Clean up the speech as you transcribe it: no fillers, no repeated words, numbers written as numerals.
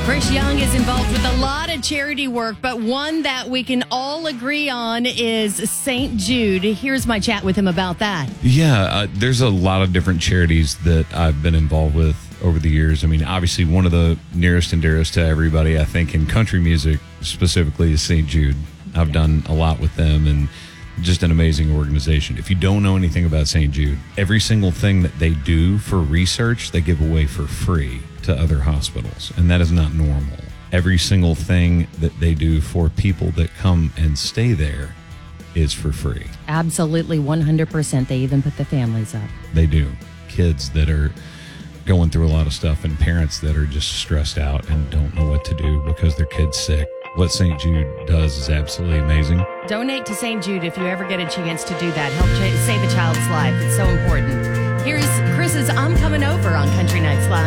Chris Young is involved with a lot of charity work, but one that we can all agree on is St. Jude. Here's my chat with him about that. Yeah, there's a lot of different charities that I've been involved with over the years. I mean, obviously, one of the nearest and dearest to everybody, I think, in country music specifically is St. Jude. I've done a lot with them and just an amazing organization. If you don't know anything about St. Jude, every single thing that they do for research, they give away for free to other hospitals, and that is not normal. Every single thing that they do for people that come and stay there is for free. Absolutely, 100%. They even put the families up. They do. Kids that are going through a lot of stuff and parents that are just stressed out and don't know what to do because their kid's sick. What St. Jude does is absolutely amazing. Donate to St. Jude if you ever get a chance to do that. Help save a child's life. It's so important. Here's Chris's I'm Coming Over on Country Nights Live.